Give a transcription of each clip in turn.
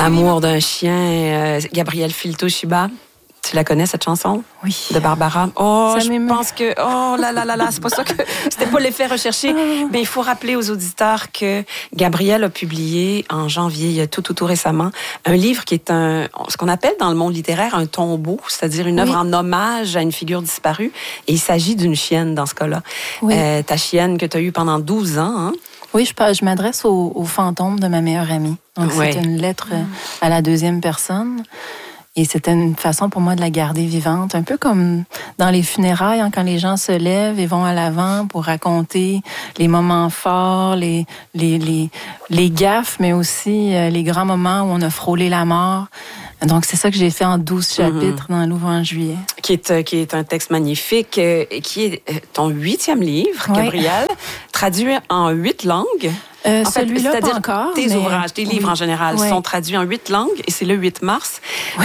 Amour d'un chien, Gabrielle Filto-Shiba. Tu la connais, cette chanson? Oui. De Barbara. Oh, ça je pense que... Oh là là là là, c'est pas ça que... C'était pas l'effet recherché. Mais il faut rappeler aux auditeurs que Gabrielle a publié en janvier, tout récemment, un livre qui est ce qu'on appelle dans le monde littéraire un tombeau, c'est-à-dire une œuvre en hommage à une figure disparue. Et il s'agit d'une chienne dans ce cas-là. Oui. Ta chienne que tu as eue pendant 12 ans, hein? Oui, je m'adresse au fantôme de ma meilleure amie. Donc, c'est une lettre à la deuxième personne. Et c'était une façon pour moi de la garder vivante, un peu comme dans les funérailles, hein, quand les gens se lèvent et vont à l'avant pour raconter les moments forts, les gaffes, mais aussi les grands moments où on a frôlé la mort. Donc, c'est ça que j'ai fait en 12 chapitres dans l'ouvrage en juillet. Qui est un texte magnifique, qui est ton 8e livre, Gabrielle, traduit en 8 langues. Celui-là, pas encore. Tes ouvrages, tes livres en général sont traduits en 8 langues et c'est le 8 mars.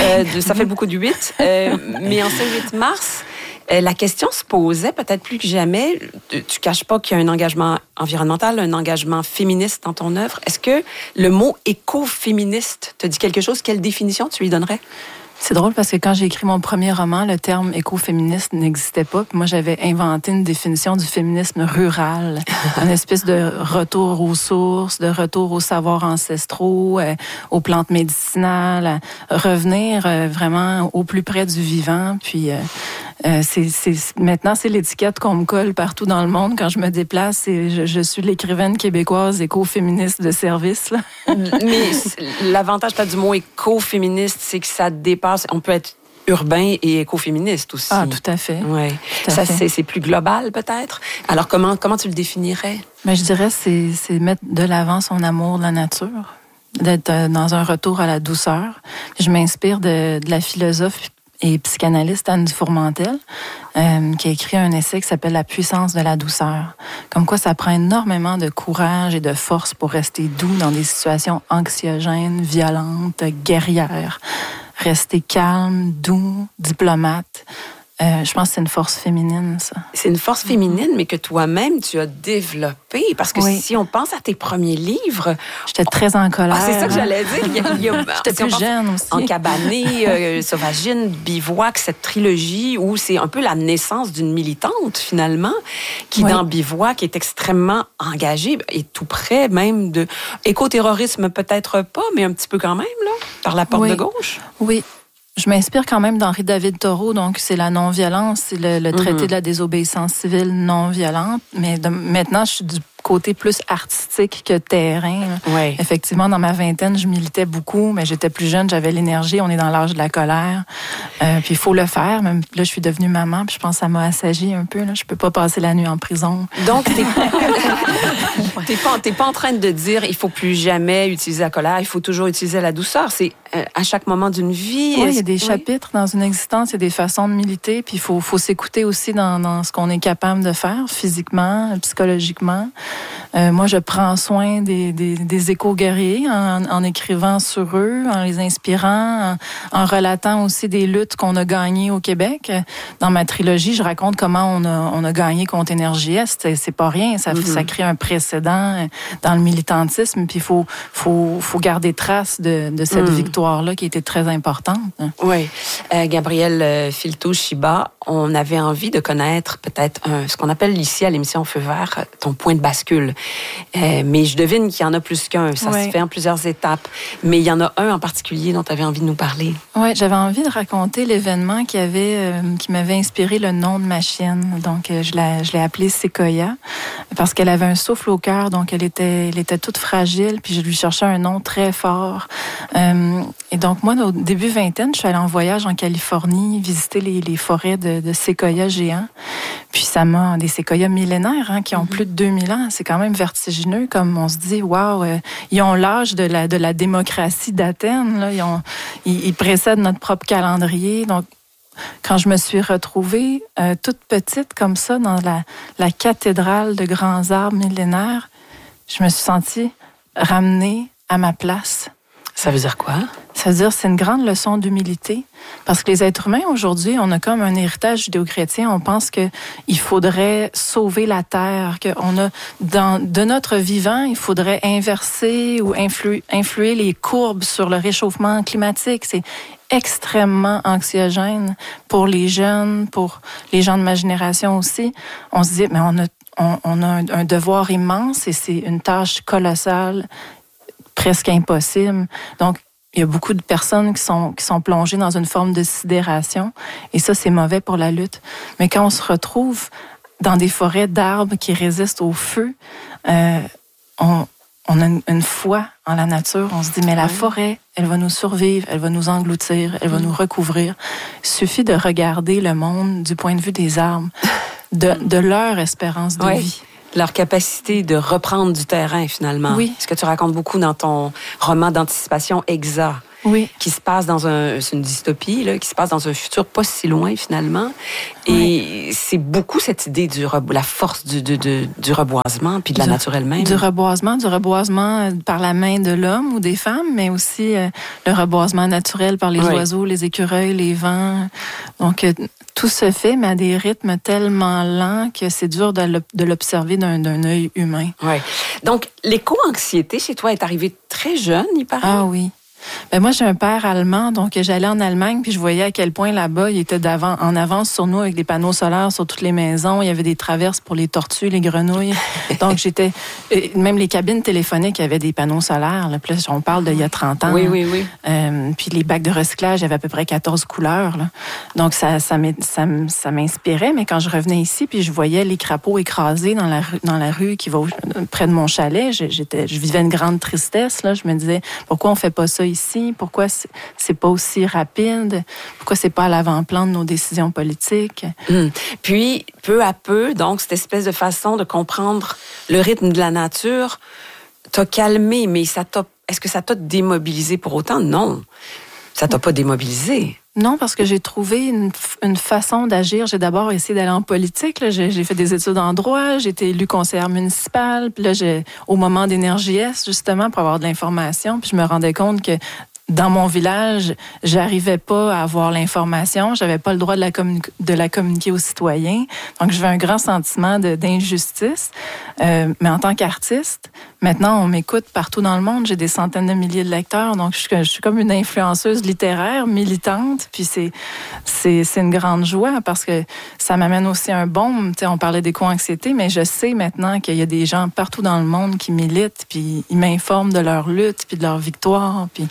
Ça fait beaucoup de 8. Mais en ce 8 mars, la question se posait peut-être plus que jamais. Tu caches pas qu'il y a un engagement environnemental, un engagement féministe dans ton œuvre. Est-ce que le mot écoféministe te dit quelque chose? Quelle définition tu lui donnerais? C'est drôle parce que quand j'ai écrit mon premier roman, le terme écoféministe n'existait pas. Puis moi, j'avais inventé une définition du féminisme rural, une espèce de retour aux sources, de retour aux savoirs ancestraux, aux plantes médicinales, revenir vraiment au plus près du vivant. Puis maintenant, c'est l'étiquette qu'on me colle partout dans le monde quand je me déplace. Et je suis l'écrivaine québécoise écoféministe de service. Là. Mais l'avantage du mot écoféministe, c'est que ça dépasse. On peut être urbain et écoféministe aussi. Ah, tout à fait. Ouais. Ça, c'est plus global, peut-être. Alors, comment tu le définirais? Mais je dirais c'est mettre de l'avant son amour de la nature, d'être dans un retour à la douceur. Je m'inspire de la philosophe et psychanalyste Anne Dufourmentel, qui a écrit un essai qui s'appelle « La puissance de la douceur ». Comme quoi, ça prend énormément de courage et de force pour rester doux dans des situations anxiogènes, violentes, guerrières. Rester calme, doux, diplomate. Je pense que c'est une force féminine, ça. C'est une force féminine, mais que toi-même, tu as développée. Parce que si on pense à tes premiers livres... J'étais très en colère. Ah, c'est ça que j'allais dire. J'étais plus jeune aussi. Encabanée, Sauvagine, Bivouac, cette trilogie où c'est un peu la naissance d'une militante, finalement, qui, dans Bivouac, est extrêmement engagée et tout près même de... Écoterrorisme, peut-être pas, mais un petit peu quand même, là, par la porte de gauche. Oui. Je m'inspire quand même d'Henri David Thoreau, donc c'est la non-violence, c'est le traité de la désobéissance civile non-violente. Mais maintenant, je suis du côté plus artistique que terrain. Oui. Effectivement, dans ma vingtaine, je militais beaucoup, mais j'étais plus jeune, j'avais l'énergie, on est dans l'âge de la colère. Puis il faut le faire. Même là, je suis devenue maman, puis je pense que ça m'a assagie un peu. Là. Je peux pas passer la nuit en prison. Donc, t'es pas en train de dire il faut plus jamais utiliser la colère, il faut toujours utiliser la douceur. C'est à chaque moment d'une vie. Oui, il y a des chapitres dans une existence, il y a des façons de militer, puis il faut s'écouter aussi dans ce qu'on est capable de faire, physiquement, psychologiquement. Moi, je prends soin des éco-guerriers en écrivant sur eux, en les inspirant, en relatant aussi des luttes qu'on a gagnées au Québec. Dans ma trilogie, je raconte comment on a gagné contre Énergie Est. C'est pas rien, ça crée un précédent dans le militantisme, puis il faut garder trace de cette victoire-là qui était très importante. Oui. Gabrielle Filto-Shiba, on avait envie de connaître peut-être ce qu'on appelle ici à l'émission Feu Vert, ton point de bascule. Mais je devine qu'il y en a plus qu'un. Ça se fait en plusieurs étapes. Mais il y en a un en particulier dont tu avais envie de nous parler. Oui, j'avais envie de raconter l'événement qui m'avait inspiré le nom de ma chienne. Donc, je l'ai appelée Sequoia parce qu'elle avait un souffle au cœur. Donc, elle était toute fragile. Puis, je lui cherchais un nom très fort. Et donc, moi, au début vingtaine, je suis allée en voyage en Californie, visiter les forêts de séquoias géants. Puis, des séquoias millénaires qui ont plus de 2000 ans. C'est quand même vertigineux, comme on se dit, waouh, ils ont l'âge de la démocratie d'Athènes. Là. Ils précèdent notre propre calendrier. Donc, quand je me suis retrouvée toute petite comme ça dans la cathédrale de grands arbres millénaires, je me suis sentie ramenée à ma place. Ça veut dire quoi? Ça veut dire c'est une grande leçon d'humilité. Parce que les êtres humains, aujourd'hui, on a comme un héritage judéo-chrétien. On pense qu'il faudrait sauver la terre, qu'on a, de notre vivant, il faudrait inverser ou influer les courbes sur le réchauffement climatique. C'est extrêmement anxiogène pour les jeunes, pour les gens de ma génération aussi. On se dit, mais on a un devoir immense et c'est une tâche colossale, presque impossible. Donc, il y a beaucoup de personnes qui sont plongées dans une forme de sidération et ça, c'est mauvais pour la lutte. Mais quand on se retrouve dans des forêts d'arbres qui résistent au feu, on a une foi en la nature. On se dit, mais la forêt, elle va nous survivre, elle va nous engloutir, elle va nous recouvrir. Il suffit de regarder le monde du point de vue des arbres, de leur espérance de vie. Leur capacité de reprendre du terrain, finalement. Oui. Ce que tu racontes beaucoup dans ton roman d'anticipation, Exa. Oui. Qui se passe c'est une dystopie, là, qui se passe dans un futur pas si loin, finalement. Et c'est beaucoup cette idée la force du reboisement, puis de la nature elle-même. Du reboisement par la main de l'homme ou des femmes, mais aussi le reboisement naturel par les oiseaux, les écureuils, les vents. Donc, tout se fait, mais à des rythmes tellement lents que c'est dur de l'observer d'un œil humain. Oui. Donc, l'éco-anxiété chez toi est arrivée très jeune, il paraît? Ah oui. Ben moi, j'ai un père allemand, donc j'allais en Allemagne, puis je voyais à quel point là-bas, il était en avance sur nous avec des panneaux solaires sur toutes les maisons. Il y avait des traverses pour les tortues, les grenouilles. Donc, même les cabines téléphoniques, il y avait des panneaux solaires. Là. Puis là, on parle d'il y a 30 ans. Oui. Puis les bacs de recyclage, il y avait à peu près 14 couleurs. Là. Donc, ça m'inspirait, mais quand je revenais ici, puis je voyais les crapauds écrasés dans la rue qui va près de mon chalet, je vivais une grande tristesse. Là. Je me disais, pourquoi on fait pas ça ici? Pourquoi c'est pas aussi rapide? Pourquoi c'est pas à l'avant-plan de nos décisions politiques? Puis, peu à peu, donc, cette espèce de façon de comprendre le rythme de la nature t'a calmé, mais est-ce que ça t'a démobilisé pour autant? Non. Ça t'a pas démobilisé. Non, parce que j'ai trouvé une façon d'agir. J'ai d'abord essayé d'aller en politique. Là. J'ai fait des études en droit, j'ai été élue conseillère municipale. Puis là, au moment d'Énergie S, justement, pour avoir de l'information, puis je me rendais compte que dans mon village, j'arrivais pas à avoir l'information, j'avais pas le droit de la communiquer aux citoyens. Donc, j'avais un grand sentiment d'injustice. Mais en tant qu'artiste, maintenant, on m'écoute partout dans le monde. J'ai des centaines de milliers de lecteurs. Donc, je suis comme une influenceuse littéraire, militante. Puis, c'est une grande joie parce que ça m'amène aussi un baume. Tu sais, on parlait d'éco-anxiété, mais je sais maintenant qu'il y a des gens partout dans le monde qui militent, puis ils m'informent de leur lutte, puis de leur victoire. Puis,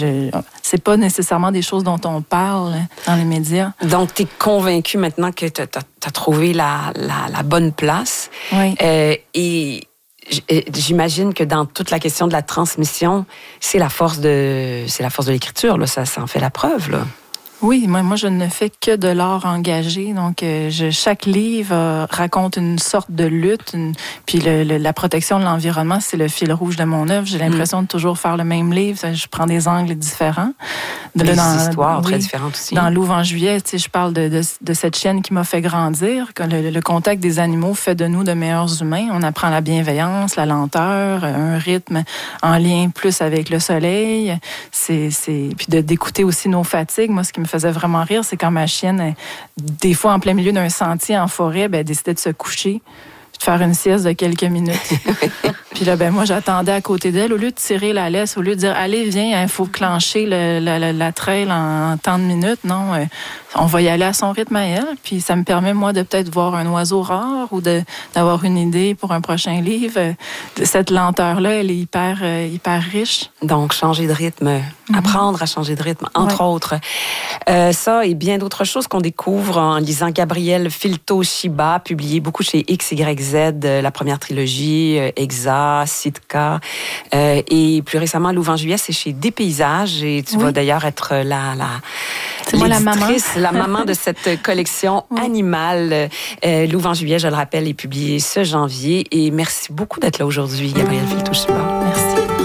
c'est pas nécessairement des choses dont on parle dans les médias. Donc, tu es convaincue maintenant que tu as trouvé la bonne place. Oui. Et j'imagine que dans toute la question de la transmission, c'est la force de l'écriture. Là. Ça en fait la preuve. Là. Oui, moi, je ne fais que de l'art engagé. Donc, chaque livre raconte une sorte de lutte. Puis la protection de l'environnement, c'est le fil rouge de mon œuvre. J'ai l'impression de toujours faire le même livre. Je prends des angles différents. Des histoires très différentes aussi. Dans Louve en juillet, je parle de cette chienne qui m'a fait grandir. Le contact des animaux fait de nous de meilleurs humains. On apprend la bienveillance, la lenteur, un rythme en lien plus avec le soleil. Puis d'écouter aussi nos fatigues. Moi, ce qui me faisait vraiment rire, c'est quand ma chienne, des fois en plein milieu d'un sentier en forêt, elle décidait de se coucher, de faire une sieste de quelques minutes. Puis là, moi, j'attendais à côté d'elle. Au lieu de tirer la laisse, au lieu de dire « Allez, viens, il faut clencher la trail en tant de minutes », non, on va y aller à son rythme à elle. Puis ça me permet, moi, de peut-être voir un oiseau rare ou d'avoir une idée pour un prochain livre. Cette lenteur-là, elle est hyper riche. Donc, changer de rythme, apprendre à changer de rythme, entre autres. Ça et bien d'autres choses qu'on découvre en lisant Gabriel Filto-Shiba, publié beaucoup chez XYZ, la première trilogie, Exa, Sitka, et plus récemment, Louve en juillet, c'est chez Dépaysages, et tu vas d'ailleurs être c'est moi la maman. La maman de cette collection animale. Louve en juillet, je le rappelle, est publié ce janvier, et merci beaucoup d'être là aujourd'hui, Gabriel Filto-Shiba. Merci.